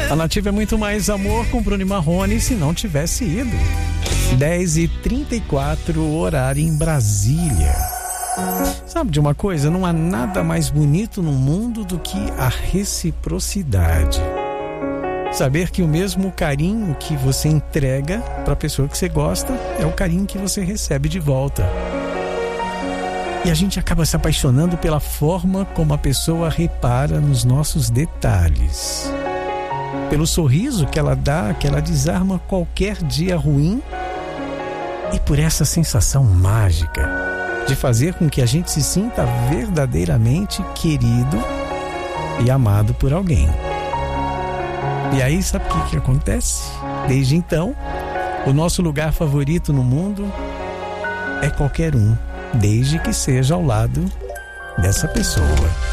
A Nativa é muito mais amor com Bruno e Marrone se não tivesse ido. 10h34, horário em Brasília. Sabe de uma coisa? Não há nada mais bonito no mundo do que a reciprocidade. Saber que o mesmo carinho que você entrega para a pessoa que você gosta é o carinho que você recebe de volta. E a gente acaba se apaixonando pela forma como a pessoa repara nos nossos detalhes. Pelo sorriso que ela dá, que ela desarma qualquer dia ruim. E por essa sensação mágica de fazer com que a gente se sinta verdadeiramente querido e amado por alguém. E aí, sabe o que acontece? Desde então, o nosso lugar favorito no mundo é qualquer um, desde que seja ao lado dessa pessoa.